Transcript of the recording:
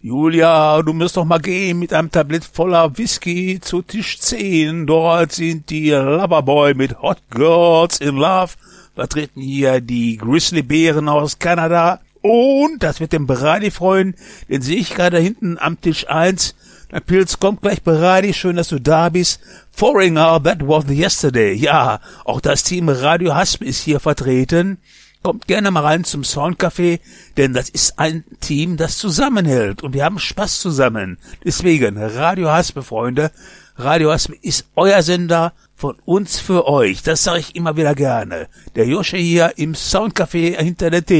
Julia, du musst doch mal gehen mit einem Tablett voller Whisky zu Tisch 10. Dort sind die Loverboy mit Hot Girls in Love. Vertreten hier die Grizzlybären aus Kanada. Und das wird dem Brady freuen. Den sehe ich gerade hinten am Tisch 1. Der Pilz kommt gleich, Brady. Schön, dass du da bist. Foreigner, that was yesterday. Ja, auch das Team Radio Hasp ist hier vertreten. Kommt gerne mal rein zum Soundcafé, denn das ist ein Team, das zusammenhält und wir haben Spaß zusammen. Deswegen, Radio Haspe, Freunde, Radio Haspe ist euer Sender von uns für euch. Das sage ich immer wieder gerne. Der Josche hier im Soundcafé hinter der Theke.